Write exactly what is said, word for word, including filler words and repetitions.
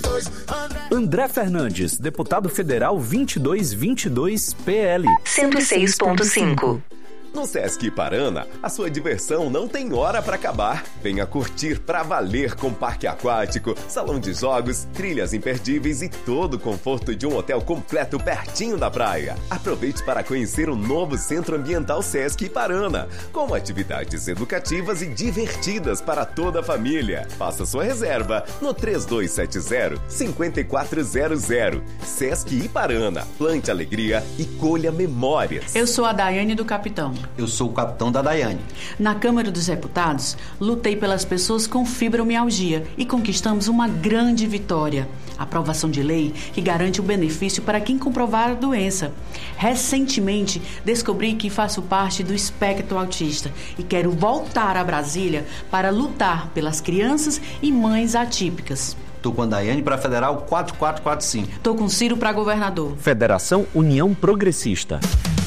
dois. André, André Fernandes, deputado federal vinte e dois vinte e dois P L. cento e seis ponto cinco. No Sesc Iparana, a sua diversão não tem hora para acabar. Venha curtir pra valer com parque aquático, salão de jogos, trilhas imperdíveis e todo o conforto de um hotel completo pertinho da praia. Aproveite para conhecer o novo Centro Ambiental Sesc Iparana, com atividades educativas e divertidas para toda a família. Faça sua reserva no três dois sete zero, cinco quatro zero zero. Sesc Iparana, plante alegria e colha memórias. Eu sou a Daiane do Capitão. Eu sou o capitão da Daiane. Na Câmara dos Deputados, lutei pelas pessoas com fibromialgia e conquistamos uma grande vitória. A aprovação de lei que garante o benefício para quem comprovar a doença. Recentemente, descobri que faço parte do espectro autista e quero voltar a Brasília para lutar pelas crianças e mães atípicas. Tô com a Daiane para Federal quatro quatro quatro cinco. Tô com Ciro para governador. Federação União Progressista.